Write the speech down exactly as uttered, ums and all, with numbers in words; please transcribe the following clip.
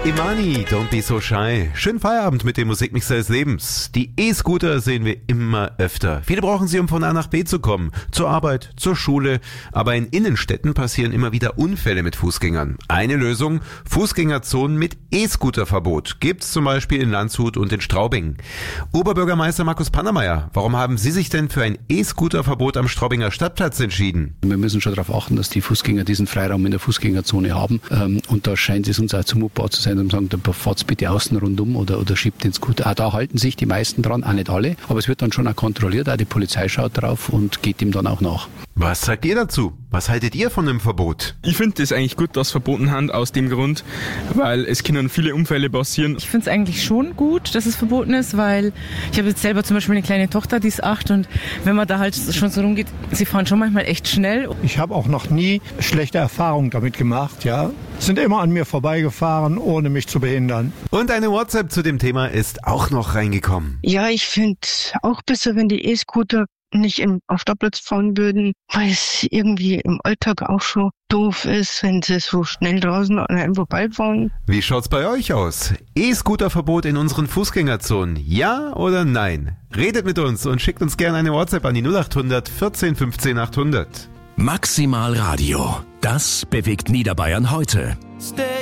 Imani, don't be so shy. Schönen Feierabend mit dem Musikmixer des Lebens. Die E-Scooter sehen wir immer öfter. Viele brauchen sie, um von A nach B zu kommen. Zur Arbeit, zur Schule. Aber in Innenstädten passieren immer wieder Unfälle mit Fußgängern. Eine Lösung: Fußgängerzonen mit E-Scooter-Verbot. Gibt's zum Beispiel in Landshut und in Straubing. Oberbürgermeister Markus Pannermeier, warum haben Sie sich denn für ein E-Scooter-Verbot am Straubinger Stadtplatz entschieden? Wir müssen schon darauf achten, dass die Fußgänger diesen Freiraum in der Fußgängerzone haben. Und da scheint es uns auch zumutbar zu sein, und sagen, da fahrt's bitte außen rundum oder, oder schiebt den Scooter. Auch da halten sich die meisten dran, auch nicht alle. Aber es wird dann schon auch kontrolliert, auch die Polizei schaut drauf und geht ihm dann auch nach. Was sagt ihr dazu? Was haltet ihr von dem Verbot? Ich finde es eigentlich gut, dass sie verboten haben, aus dem Grund, weil es können viele Unfälle passieren. Ich finde es eigentlich schon gut, dass es verboten ist, weil ich habe jetzt selber zum Beispiel eine kleine Tochter, die ist acht, und wenn man da halt schon so rumgeht, sie fahren schon manchmal echt schnell. Ich habe auch noch nie schlechte Erfahrungen damit gemacht, ja. Sind immer an mir vorbeigefahren, ohne mich zu behindern. Und eine WhatsApp zu dem Thema ist auch noch reingekommen. Ja, ich finde auch besser, wenn die E-Scooter nicht im, auf Stadtplatz fahren würden, weil es irgendwie im Alltag auch schon doof ist, wenn sie so schnell draußen an einem vorbeifahren. Wie schaut's bei euch aus? E-Scooter-Verbot in unseren Fußgängerzonen, ja oder nein? Redet mit uns und schickt uns gerne eine WhatsApp an die null acht hundert vierzehn fünfzehn achthundert. Maximal Radio, das bewegt Niederbayern heute.